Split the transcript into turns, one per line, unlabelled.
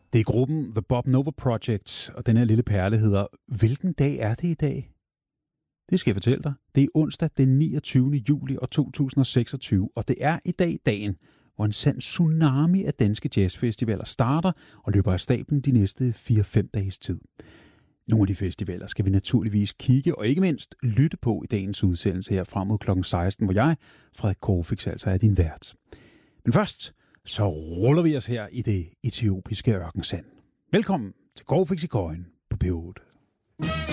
Det er gruppen The Bob Nova Project, og den her lille perle hedder Hvilken dag er det i dag? Det skal jeg fortælle dig. Det er onsdag den 29. juli 2026, og det er i dag dagen, hvor en sand tsunami af danske jazzfestivaler starter og løber af stablen de næste 4-5 dages tid. Nogle af de festivaler skal vi naturligvis kigge og ikke mindst lytte på i dagens udsendelse her frem mod kl. 16, hvor jeg, Frederik Korfix, altså er din vært. Men først så ruller vi os her i det etiopiske ørkensand. Velkommen til Korfix i Køjen på P8.